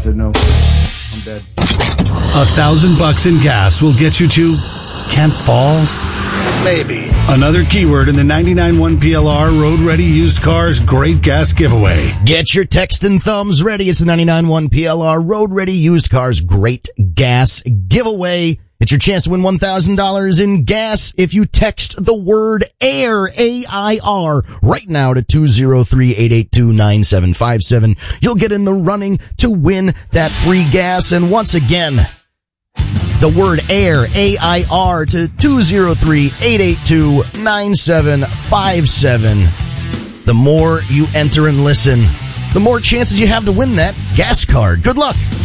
said no. I'm dead. $1,000 in gas will get you to Kent Falls? Maybe. Another keyword in the 99.1 PLR Road Ready Used Cars Great Gas Giveaway. Get your text and thumbs ready. It's the 99.1 PLR Road Ready Used Cars Great Gas Giveaway. It's your chance to win $1,000 in gas if you text the word AIR, A-I-R, right now to 203-882-9757. You'll get in the running to win that free gas. And once again, the word AIR, A-I-R, to 203-882-9757. The more you enter and listen, the more chances you have to win that gas card. Good luck.